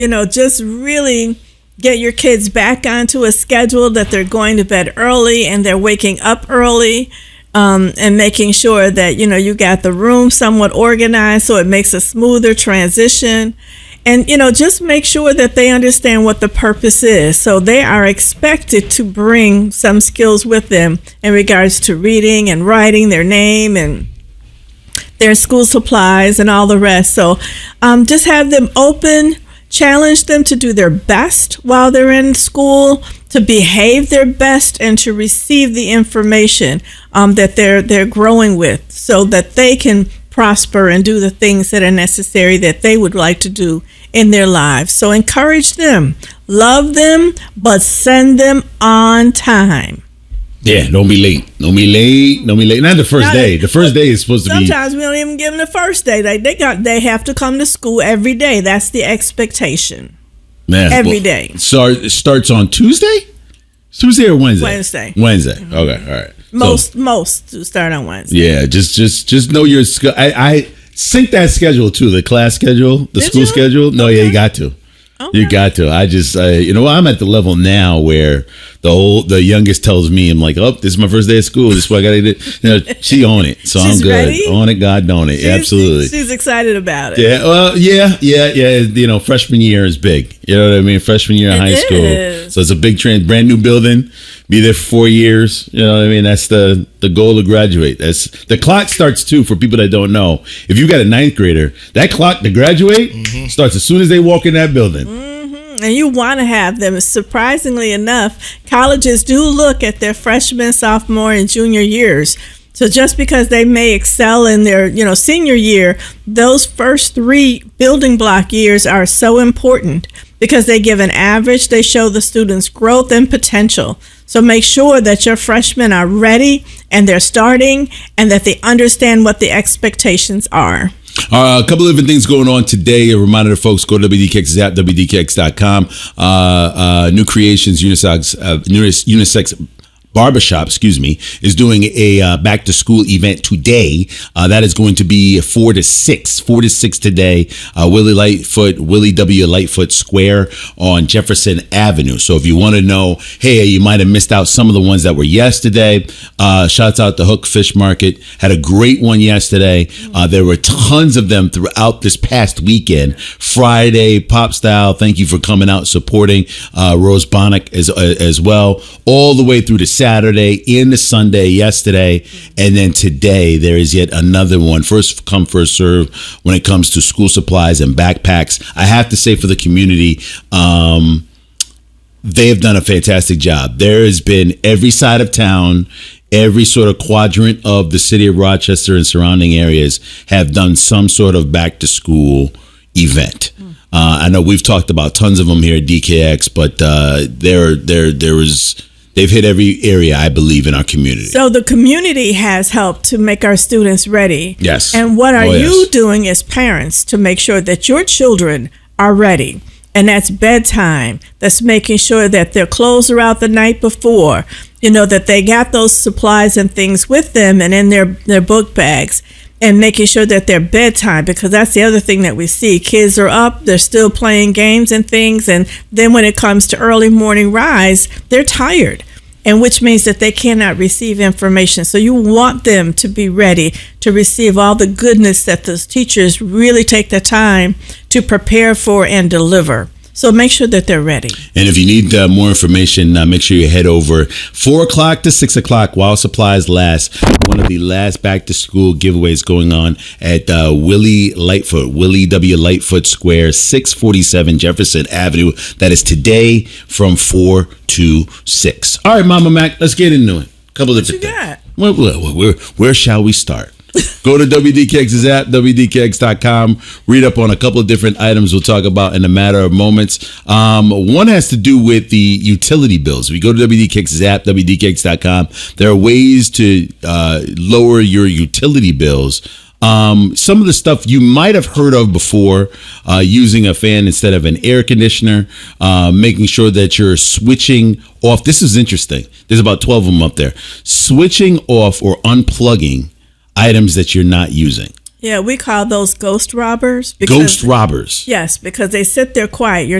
just really get your kids back onto a schedule that they're going to bed early and they're waking up early, and making sure that, you got the room somewhat organized so it makes a smoother transition. And, just make sure that they understand what the purpose is. So they are expected to bring some skills with them in regards to reading and writing their name and their school supplies and all the rest. So just have them open, challenge them to do their best while they're in school, to behave their best, and to receive the information that they're growing with, so that they can prosper and do the things that are necessary that they would like to do in their lives. So encourage them, love them, but send them on time. Yeah, don't be late. Don't be late. Not the first day. The first day is supposed to be. Sometimes we don't even give them the first day. They have to come to school every day. That's the expectation. Man, every day. So it starts on Tuesday? Tuesday or Wednesday? Wednesday. Mm-hmm. Okay, all right. Most start on Wednesday. Yeah, just know your. I sync that schedule too. The class schedule, the school schedule. No, yeah, you got to. Okay. You got to. I just, I'm at the level now where the youngest tells me, I'm like, oh, this is my first day of school. This is what I got to do. She own it, so I'm good. Ready? Own it, God, don't it. Absolutely. She's excited about it. Yeah. Well, yeah. Freshman year is big. You know what I mean? Freshman year in high school, so it's a big brand new building. Be there for 4 years. You know what I mean? That's the goal to graduate. That's the clock starts too. For people that don't know, if you got a ninth grader, that clock to graduate starts as soon as they walk in that building. Mm-hmm. And you want to have them. Surprisingly enough, colleges do look at their freshman, sophomore, and junior years. So just because they may excel in their, senior year, those first 3 building block years are so important because they give an average. They show the students' growth and potential. So make sure that your freshmen are ready and they're starting and that they understand what the expectations are. A couple of different things going on today. A reminder to folks, go to WDKX's app, WDKX.com. New Creations Unisex Barbershop, is doing a back to school event today. That is going to be 4 to 6 today. Willie W. Lightfoot Square on Jefferson Avenue. So if you want to know, hey, you might have missed out some of the ones that were yesterday. Shouts out to Hook Fish Market. Had a great one yesterday. There were tons of them throughout this past weekend. Friday, Pop Style. Thank you for coming out supporting Rose Bonnick as well. All the way through to Saturday, into Sunday, yesterday, and then today there is yet another one. First come, first serve when it comes to school supplies and backpacks. I have to say for the community, they have done a fantastic job. There has been every side of town, every sort of quadrant of the city of Rochester and surrounding areas have done some sort of back to school event. I know we've talked about tons of them here at DKX, but they've hit every area, I believe, in our community. So the community has helped to make our students ready. Yes. And what are you doing as parents to make sure that your children are ready? And that's bedtime. That's making sure that their clothes are out the night before, that they got those supplies and things with them and in their book bags. And making sure that they're bedtime, because that's the other thing that we see. Kids are up, they're still playing games and things, and then when it comes to early morning rise, they're tired, and which means that they cannot receive information. So you want them to be ready to receive all the goodness that those teachers really take the time to prepare for and deliver. So make sure that they're ready. And if you need more information, make sure you head over 4 o'clock to 6 o'clock while supplies last. One of the last back to school giveaways going on at Willie W. Lightfoot Square, 647 Jefferson Avenue. That is today from 4 to 6. All right, Mama Mac, let's get into it. Couple of different things. Where shall we start? Go to WDKX's app, WDKX.com. Read up on a couple of different items we'll talk about in a matter of moments. One has to do with the utility bills. If you go to WDKX's app, WDKX.com, there are ways to lower your utility bills. Some of the stuff you might have heard of before, using a fan instead of an air conditioner, making sure that you're switching off. This is interesting. There's about 12 of them up there. Switching off or unplugging items that you're not using. Yeah, we call those ghost robbers. Ghost robbers. Yes, because they sit there quiet. You're